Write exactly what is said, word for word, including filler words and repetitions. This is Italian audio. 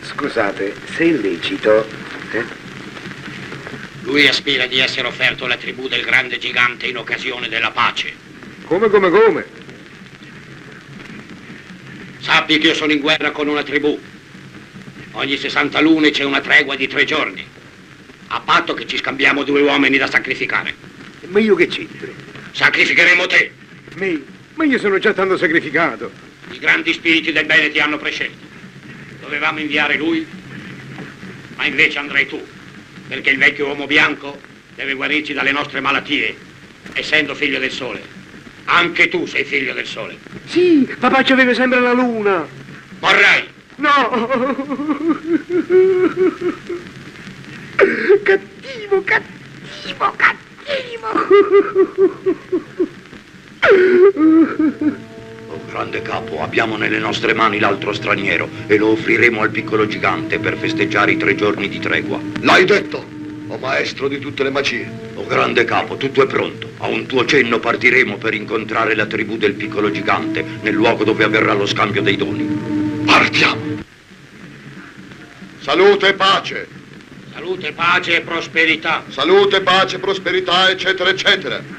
Scusate, se è lecito, eh? Lui aspira di essere offerto alla tribù del grande gigante in occasione della pace. Come, come, come? Sappi che io sono in guerra con una tribù. Ogni sessanta lune c'è una tregua di tre giorni. A patto che ci scambiamo due uomini da sacrificare. Ma io che c'entro? Sacrificheremo te. Me? Ma io sono già tanto sacrificato. I grandi spiriti del bene ti hanno prescelto. Dovevamo inviare lui, ma invece andrai tu, perché il vecchio uomo bianco deve guarirci dalle nostre malattie, essendo figlio del sole. Anche tu sei figlio del sole. Sì, papà ci aveva sempre la luna. Morrai! No! Cattivo, cattivo, cattivo! Oh grande capo, abbiamo nelle nostre mani l'altro straniero e lo offriremo al piccolo gigante per festeggiare i tre giorni di tregua. L'hai detto, o maestro di tutte le magie. Oh grande capo, tutto è pronto. A un tuo cenno partiremo per incontrare la tribù del piccolo gigante nel luogo dove avverrà lo scambio dei doni. Partiamo! Salute e pace! Salute, pace e prosperità. Salute, pace, prosperità, eccetera, eccetera.